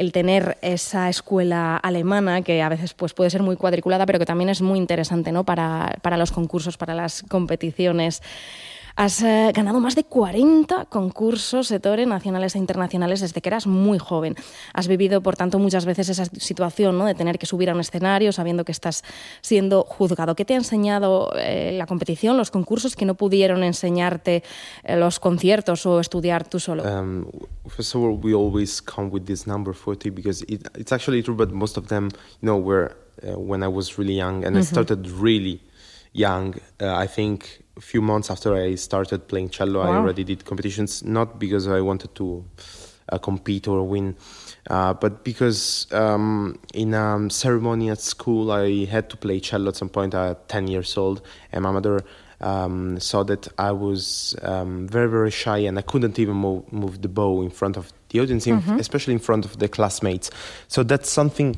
el tener esa escuela alemana que a veces pues, puede ser muy cuadriculada, pero que también es muy interesante, ¿no? para los concursos, para las competiciones. Has ganado más de 40 concursos, Ettore, nacionales e internacionales desde que eras muy joven. Has vivido, por tanto, muchas veces esa situación, ¿no? de tener que subir a un escenario sabiendo que estás siendo juzgado. ¿Qué te ha enseñado la competición, los concursos que no pudieron enseñarte los conciertos o estudiar tú solo? First of all, we always come with this number 40 because it's actually true, but most of them, were when I was really young, and I started really young. I think a few months after I started playing cello, I already did competitions, not because I wanted to compete or win, but because in a ceremony at school, I had to play cello at some point at 10 years old, and my mother saw that I was very, very shy, and I couldn't even move the bow in front of the audience, especially in front of the classmates. So that's something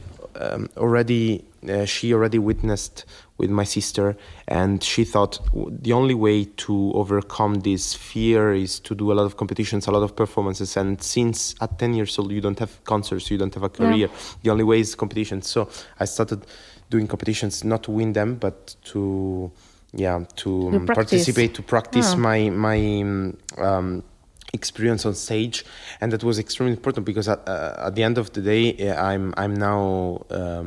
she already witnessed with my sister, and she thought the only way to overcome this fear is to do a lot of competitions, a lot of performances. And since at 10 years old you don't have concerts, you don't have a career, the only way is competitions. So I started doing competitions not to win them, but to participate, to practice my experience on stage. And that was extremely important because at the end of the day, I'm now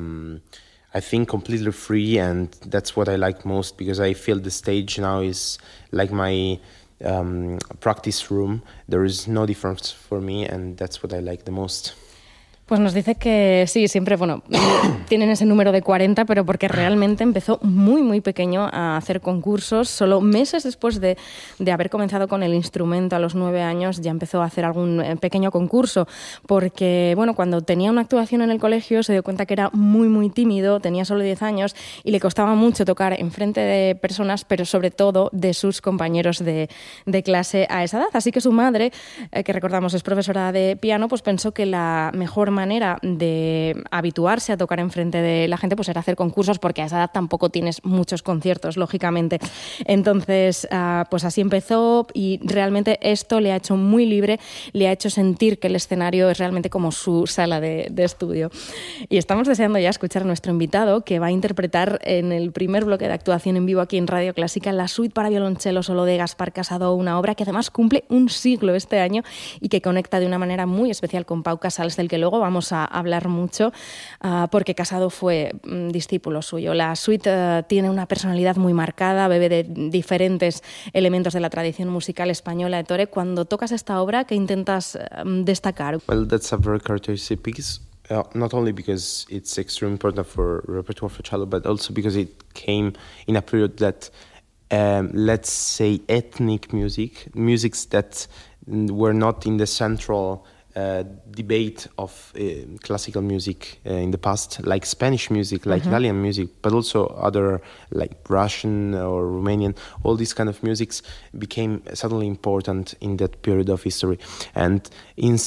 I think completely free, and that's what I like most, because I feel the stage now is like my practice room. There is no difference for me, and that's what I like the most. Pues nos dice que sí, siempre, tienen ese número de 40, pero porque realmente empezó muy, muy pequeño a hacer concursos. Solo meses después de haber comenzado con el instrumento a los 9 años, ya empezó a hacer algún pequeño concurso, porque, cuando tenía una actuación en el colegio se dio cuenta que era muy, muy tímido, tenía solo 10 años y le costaba mucho tocar enfrente de personas, pero sobre todo de sus compañeros de clase a esa edad. Así que su madre, que recordamos es profesora de piano, pues pensó que la mejor manera de habituarse a tocar enfrente de la gente pues era hacer concursos, porque a esa edad tampoco tienes muchos conciertos, lógicamente. Entonces, pues así empezó, y realmente esto le ha hecho muy libre, le ha hecho sentir que el escenario es realmente como su sala de estudio. Y estamos deseando ya escuchar a nuestro invitado, que va a interpretar en el primer bloque de actuación en vivo aquí en Radio Clásica la suite para violonchelo solo de Gaspar Casado, una obra que además cumple un siglo este año y que conecta de una manera muy especial con Pau Casals, del que luego vamos a hablar mucho, porque Casado fue discípulo suyo. La suite tiene una personalidad muy marcada, bebe de diferentes elementos de la tradición musical española. Ettore, cuando tocas esta obra, ¿qué intentas destacar? Well, that's a very characteristic piece, not only because it's extremely important for repertoire for cello, but also because it came in a period that, let's say, ethnic musics that were not in the central debate of classical music in the past, like Spanish music, like Italian music, but also other like Russian or Romanian. All these kind of musics became suddenly important in that period of history. And in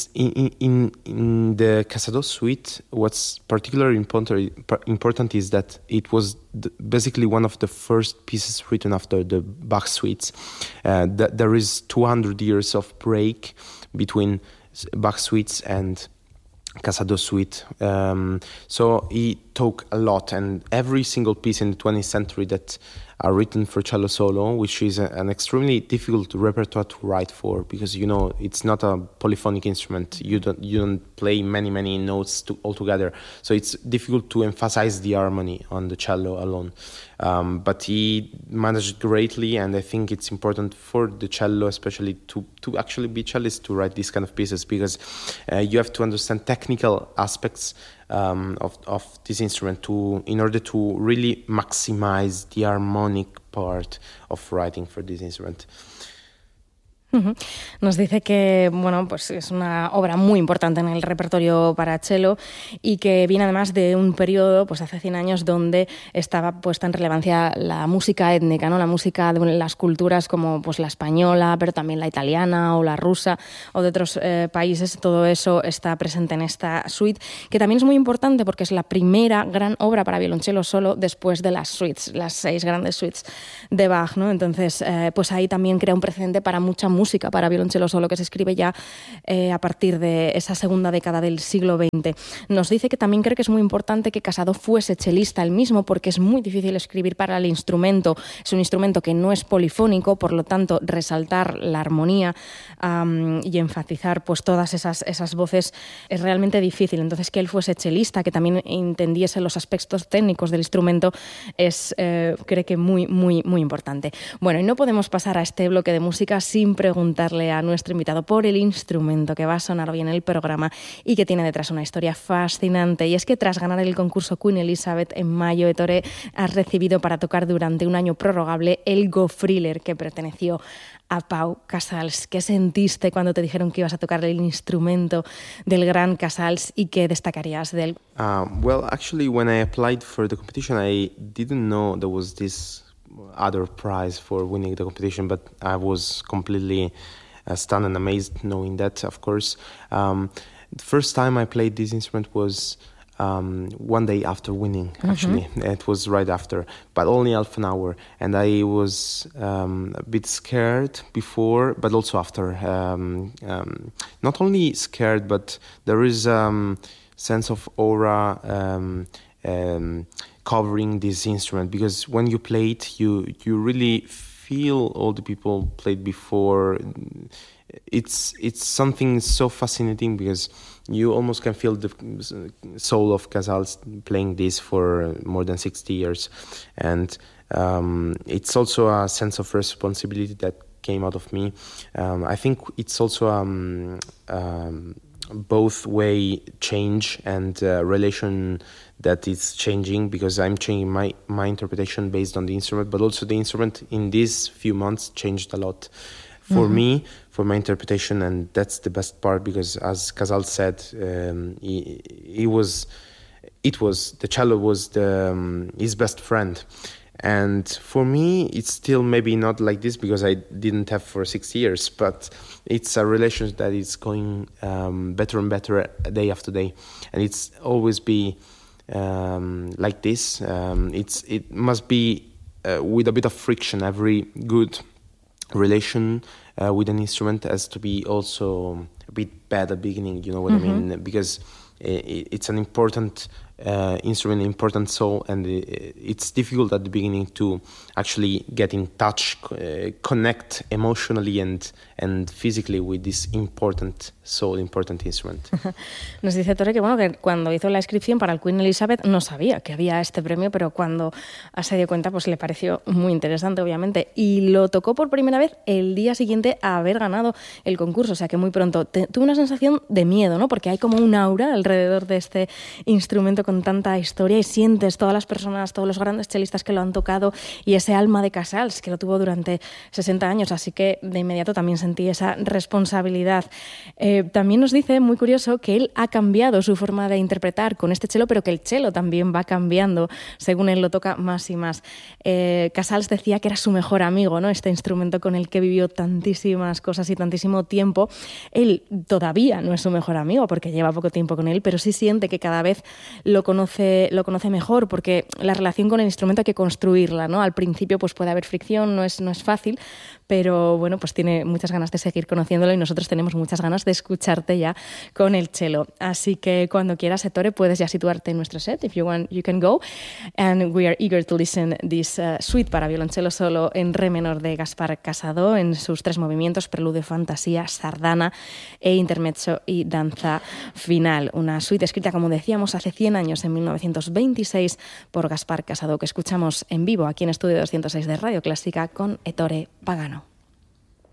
the Casado suite, what's particularly important is that it was basically one of the first pieces written after the Bach suites. There is 200 years of break between Bach suites and Casado suite. So he took a lot, and every single piece in the 20th century that are written for cello solo, which is an extremely difficult repertoire to write for, because it's not a polyphonic instrument. You don't play many notes altogether, so it's difficult to emphasize the harmony on the cello alone. But he managed greatly, and I think it's important for the cello, especially to actually be cellist, to write these kind of pieces, because you have to understand technical aspects of this instrument in order to really maximize the harmonic part of writing for this instrument. Nos dice que pues es una obra muy importante en el repertorio para cello y que viene además de un periodo, pues hace 100 años, donde estaba puesta en relevancia la música étnica, ¿no? La música de las culturas como pues la española, pero también la italiana o la rusa o de otros países. Todo eso está presente en esta suite, que también es muy importante porque es la primera gran obra para violonchelo solo después de las suites, las 6 grandes suites de Bach, ¿no? Entonces, pues ahí también crea un precedente para mucha música música para violonchelo solo que se escribe ya a partir de esa segunda década del siglo XX. Nos dice que también cree que es muy importante que Casado fuese chelista él mismo, porque es muy difícil escribir para el instrumento. Es un instrumento que no es polifónico, por lo tanto, resaltar la armonía y enfatizar pues todas esas voces es realmente difícil. Entonces, que él fuese chelista, que también entendiese los aspectos técnicos del instrumento, es, creo que muy, muy, muy importante. Bueno, y no podemos pasar a este bloque de música sin preguntarle a nuestro invitado por el instrumento que va a sonar hoy en el programa y que tiene detrás una historia fascinante. Y es que tras ganar el concurso Queen Elizabeth en mayo, Ettore, has recibido para tocar durante un año prorrogable el Go-Friller, que perteneció a Pau Casals. ¿Qué sentiste cuando te dijeron que ibas a tocar el instrumento del gran Casals y qué destacarías de él? Well, actually, when I applied for the competition, I didn't know there was this other prize for winning the competition, but I was completely stunned and amazed knowing that, of course. The first time I played this instrument was one day after winning, actually. It was right after, but only half an hour. And I was a bit scared before, but also after. Not only scared, but there is sense of aura covering this instrument, because when you play it, you really feel all the people played before. It's something so fascinating because you almost can feel the soul of Casals playing this for more than 60 years. And it's also a sense of responsibility that came out of me. I think it's also both way change and relation that is changing, because I'm changing my interpretation based on the instrument, but also the instrument in these few months changed a lot for me, for my interpretation, and that's the best part, because as Casals said, the cello was his best friend. And for me, it's still maybe not like this because I didn't have for 6 years, but it's a relationship that is going better and better day after day. And it's always be like this. It must be with a bit of friction. Every good relation with an instrument has to be also a bit bad at the beginning, you know what I mean? Because it's an important instrument, important soul, and it's difficult at the beginning to actually get in touch, connect emotionally and physically with this important soul, important instrument. Nos dice Ettore que, bueno, que cuando hizo la inscripción para el Queen Elizabeth no sabía que había este premio, pero cuando se dio cuenta pues le pareció muy interesante, obviamente, y lo tocó por primera vez el día siguiente a haber ganado el concurso, o sea que muy pronto tuve una sensación de miedo, ¿no? Porque hay como un aura alrededor de este instrumento con tanta historia y sientes todas las personas, todos los grandes chelistas que lo han tocado y ese alma de Casals que lo tuvo durante 60 años, así que de inmediato también sentí esa responsabilidad. También nos dice, muy curioso, que él ha cambiado su forma de interpretar con este cello, pero que el cello también va cambiando según él lo toca más y más. Casals decía que era su mejor amigo, ¿no? Este instrumento con el que vivió tantísimas cosas y tantísimo tiempo. Él todavía no es su mejor amigo porque lleva poco tiempo con él, pero sí siente que cada vez lo conoce mejor, porque la relación con el instrumento hay que construirla, ¿no? Al principio pues puede haber fricción, no es fácil, pero bueno, pues tiene muchas ganas de seguir conociéndolo y nosotros tenemos muchas ganas de escucharte ya con el cello. Así que cuando quieras, Ettore, puedes ya situarte en nuestro set. If you want, you can go. And we are eager to listen this suite para violonchelo solo en re menor de Gaspar Casado en sus 3 movimientos: preludio, fantasía, sardana e intermezzo y danza final. Una suite escrita, como decíamos, hace 100 años, en 1926, por Gaspar Casado, que escuchamos en vivo aquí en Estudio 206 de Radio Clásica con Ettore Pagano.